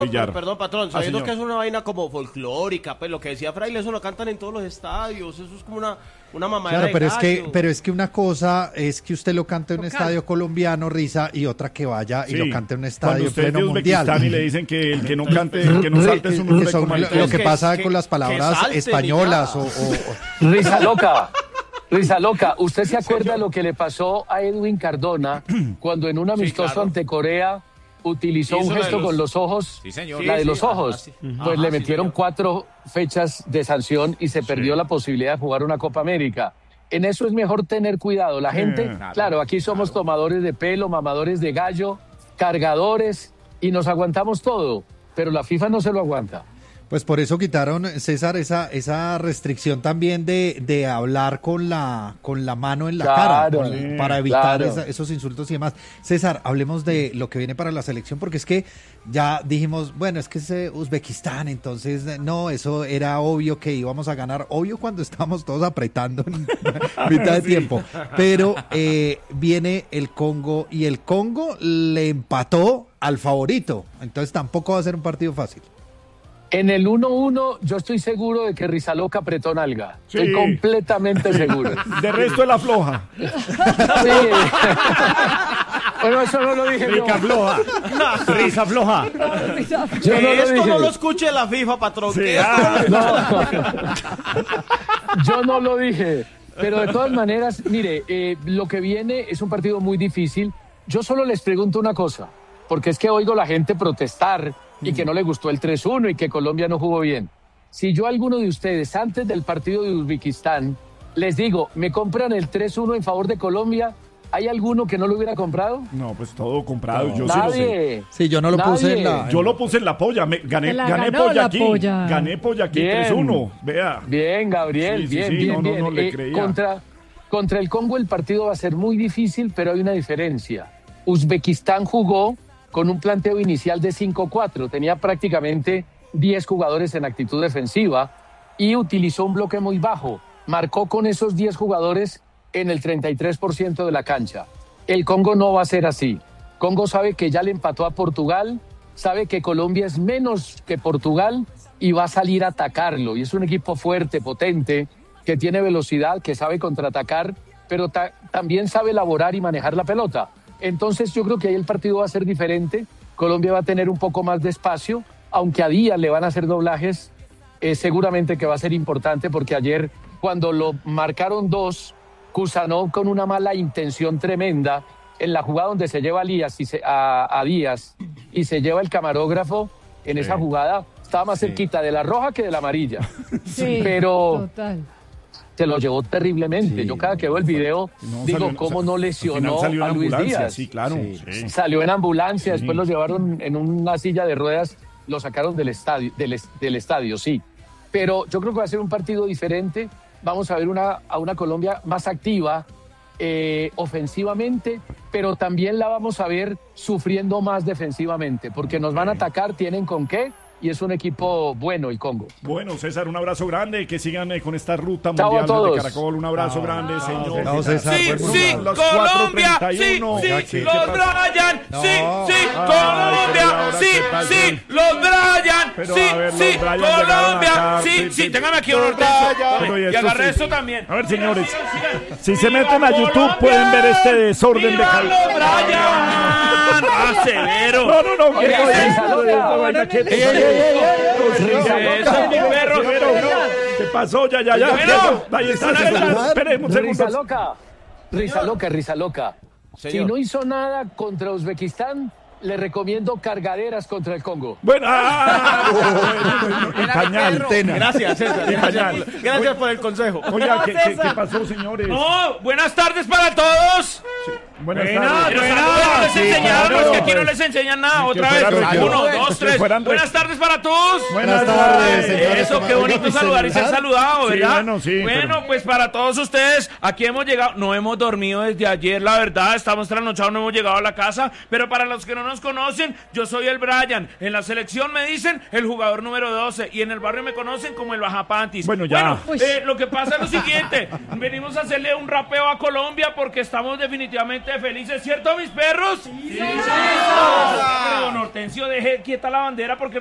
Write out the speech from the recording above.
Perdón, patrón, sabiendo que es una vaina como folclórica, pues lo que decía Fraile, eso lo cantan en todos los estadios, eso es como una mamadera claro, de pero es que una cosa es que usted lo cante en un estadio colombiano, Risa, y otra que vaya y lo cante en un estadio en pleno mundial. Y le dicen que el que no cante, que no salte es un lo que pasa con las palabras españolas o Risa loca, ¿usted se acuerda lo que le pasó a Edwin Cardona cuando en un amistoso ante Corea utilizó un gesto con los ojos, la de los ojos? Pues le metieron 4 fechas de sanción y se perdió la posibilidad de jugar una Copa América. En eso es mejor tener cuidado. La gente, claro, aquí somos tomadores de pelo, mamadores de gallo, cargadores y nos aguantamos todo, pero la FIFA no se lo aguanta. Pues por eso quitaron, César, esa restricción también de hablar con la mano en la cara, para evitar esos insultos y demás. César, hablemos de lo que viene para la selección, porque es que ya dijimos, bueno, es que es Uzbekistán, entonces no, eso era obvio que íbamos a ganar, obvio cuando estábamos todos apretando en mitad de tiempo, pero viene el Congo y el Congo le empató al favorito, entonces tampoco va a ser un partido fácil. En el 1-1 yo estoy seguro de que Rizaloca apretó nalga. Sí. Estoy completamente seguro. De resto de la floja. Sí. Bueno, eso no lo dije yo. Rica floja. Risa floja. Yo no esto lo dije. No lo escuche la FIFA, patrón. Sí, Yo no lo dije. Pero de todas maneras, mire, lo que viene es un partido muy difícil. Yo solo les pregunto una cosa, porque es que oigo la gente protestar y que no le gustó el 3-1 y que Colombia no jugó bien. Si yo a alguno de ustedes, antes del partido de Uzbekistán, les digo, ¿me compran el 3-1 en favor de Colombia? ¿Hay alguno que no lo hubiera comprado? No, pues todo comprado, yo nadie. Sí lo sé. Sí, yo no lo puse en la... Yo lo puse en la polla, gané Pollaquín 3-1, vea. Bien, Gabriel, bien. No le creía. Contra el Congo el partido va a ser muy difícil, pero hay una diferencia. Uzbekistán jugó con un planteo inicial de 5-4, tenía prácticamente 10 jugadores en actitud defensiva y utilizó un bloque muy bajo, marcó con esos 10 jugadores en el 33% de la cancha. El Congo no va a ser así. Congo sabe que ya le empató a Portugal, sabe que Colombia es menos que Portugal y va a salir a atacarlo, y es un equipo fuerte, potente, que tiene velocidad, que sabe contraatacar, pero también sabe elaborar y manejar la pelota. Entonces yo creo que ahí el partido va a ser diferente. Colombia va a tener un poco más de espacio, aunque a Díaz le van a hacer doblajes, seguramente que va a ser importante, porque ayer cuando lo marcaron 2, Kusanov con una mala intención tremenda, en la jugada donde se lleva a Díaz y se lleva el camarógrafo, en esa jugada estaba más cerquita de la roja que de la amarilla. Sí, pero total. Se lo llevó terriblemente. Yo cada que veo el video digo, ¿cómo no lesionó a Luis Díaz? Sí, claro. Sí. Salió en ambulancia, después lo llevaron en una silla de ruedas, lo sacaron del estadio, sí. Pero yo creo que va a ser un partido diferente. Vamos a ver a una Colombia más activa ofensivamente, pero también la vamos a ver sufriendo más defensivamente, porque nos van a atacar, tienen con qué, y es un equipo bueno el Congo. Bueno, César, un abrazo grande, que sigan con esta ruta Chao mundial de Caracol. Un abrazo grande, señor. Chao, César. Sí, Colombia, sí, los Bryan, Colombia, sí, los Bryan, sí, Colombia, sí, téngame aquí un orden y agarré esto también. A ver, señores, si se meten a YouTube pueden ver este desorden de Caracol. ¡Viva los Bryan! ¡Severo! ¿Qué pasó? Ya. Ahí está. Esperemos un segundo. Risa loca. Si no hizo nada contra Uzbekistán, le recomiendo cargaderas contra el Congo. Bueno, pañal. Gracias, César. Gracias por el consejo. Oiga, ¿qué pasó, señores? No, buenas tardes para todos. Sí. Buenas tardes. No les enseñamos, que aquí no les enseñan nada. Otra vez. 1, 2, 3. Buenas tardes para todos. Buenas tardes. Eso, qué bonito saludar y ser saludado, ¿verdad? Bueno, pues para todos ustedes, aquí hemos llegado. No hemos dormido desde ayer, la verdad. Estamos trasnochados, no hemos llegado a la casa. Pero para los que no nos conocen, yo soy el Bryan. En la selección me dicen el jugador número 12. Y en el barrio me conocen como el Bajapantis. Bueno, ya. Lo que pasa es lo siguiente. Venimos a hacerle un rapeo a Colombia porque estamos definitivamente totalmente felices, ¿cierto, mis perros? ¡Sí! Pero don Hortensio, deje quieta la bandera porque